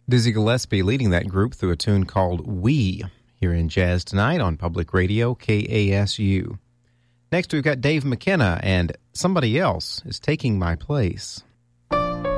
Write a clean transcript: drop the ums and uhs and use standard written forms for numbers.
Dizzy Gillespie leading that group through a tune called We, here in Jazz Tonight on Public Radio KASU. Next, we've got Dave McKenna and Somebody Else is Taking My Place.